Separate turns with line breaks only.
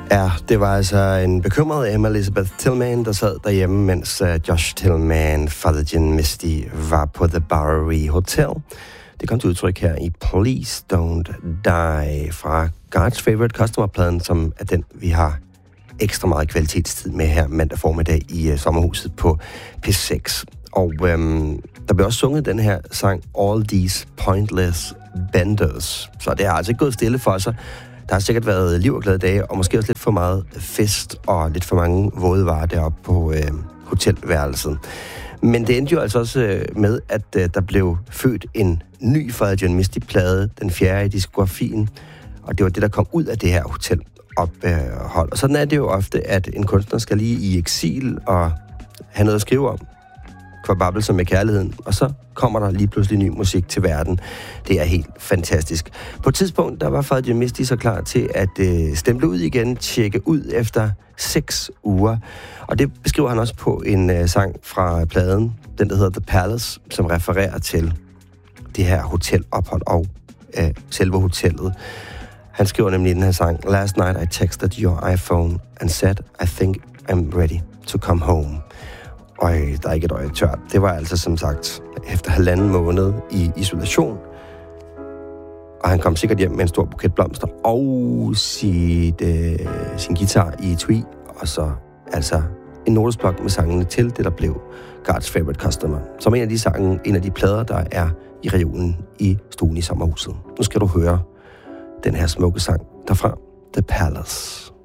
Ja, det var altså en bekymret Emma Elizabeth Tillman, der sad derhjemme, mens Josh Tillman, Father Jim Misty, var på The Bowery Hotel. Det kom til udtryk her i Please Don't Die fra God's Favorite Customer-pladen, som er den, vi har ekstra meget kvalitetstid med her mandag formiddag i sommerhuset på P6. Og der blev også sunget den her sang All These Pointless Benders. Så det har altså ikke gået stille for sig. Der har sikkert været liv og glade dage, og måske også lidt for meget fest og lidt for mange våde varer deroppe på hotelværelset. Men det endte jo altså også med, at der blev født en ny Father John Misty-plade, den 4. i diskografien, og det var det, der kom ud af det her hotelophold. Og sådan er det jo ofte, at en kunstner skal lige i eksil og have noget at skrive om. Kvababbelser med kærligheden, og så kommer der lige pludselig ny musik til verden. Det er helt fantastisk. På et tidspunkt, der var Father John Misty så klar til at stemple ud igen, tjekke ud efter 6 uger. Og det beskriver han også på en sang fra pladen, den der hedder The Palace, som refererer til det her hotelophold og selve hotellet. Han skriver nemlig i den her sang, Last night I texted your iPhone and said, I think I'm ready to come home. Og der er ikke et øje tørt. Det var altså som sagt efter 1,5 måned i isolation. Og han kom sikkert hjem med en stor buket blomster og sin guitar i etui. Og så altså en notesblok med sangene til det, der blev God's Favorite Customer. Som en af de plader, der er i reolen i stuen i sommerhuset. Nu skal du høre den her smukke sang derfra, The Palace.